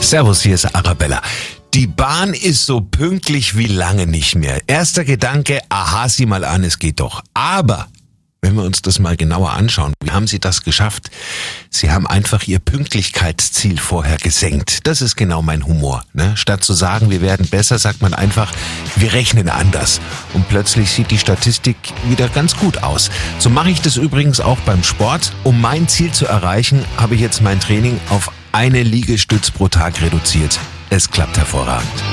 Servus, hier ist Arabella. Die Bahn ist so pünktlich wie lange nicht mehr. Erster Gedanke, aha, sieh mal an, es geht doch. Aber wenn wir uns das mal genauer anschauen, wie haben sie das geschafft? Sie haben einfach ihr Pünktlichkeitsziel vorher gesenkt. Das ist genau mein Humor. Ne? Statt zu sagen, wir werden besser, sagt man einfach, wir rechnen anders. Und plötzlich sieht die Statistik wieder ganz gut aus. So mache ich das übrigens auch beim Sport. Um mein Ziel zu erreichen, habe ich jetzt mein Training auf eine Liegestütz pro Tag reduziert. Es klappt hervorragend.